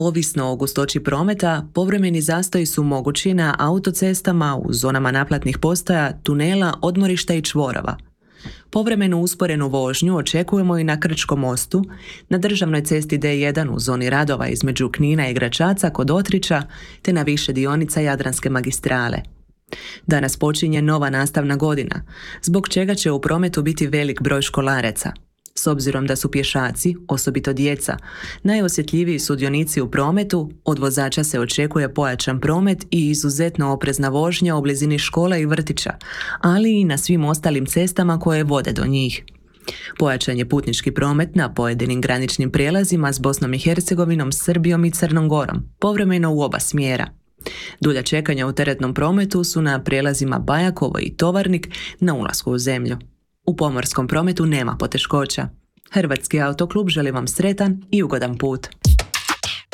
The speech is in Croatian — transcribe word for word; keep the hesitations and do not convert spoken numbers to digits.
Ovisno o gustoći prometa, povremeni zastoji su mogući na autocestama, u zonama naplatnih postaja, tunela, odmorišta i čvorova. Povremenu usporenu vožnju očekujemo i na Krčkom mostu, na državnoj cesti D jedan u zoni radova između Knina i Gračaca kod Otrića, te na više dionica Jadranske magistrale. Danas počinje nova nastavna godina, zbog čega će u prometu biti velik broj školaraca. S obzirom da su pješaci, osobito djeca, najosjetljiviji sudionici u prometu, od vozača se očekuje pojačan promet i izuzetno oprezna vožnja u blizini škola i vrtića, ali i na svim ostalim cestama koje vode do njih. Pojačan je putnički promet na pojedinim graničnim prijelazima s Bosnom i Hercegovinom, Srbijom i Crnom Gorom, povremeno u oba smjera. Dulja čekanja u teretnom prometu su na prijelazima Bajakovo i Tovarnik na ulasku u zemlju. U pomorskom prometu nema poteškoća. Hrvatski autoklub želi vam sretan i ugodan put.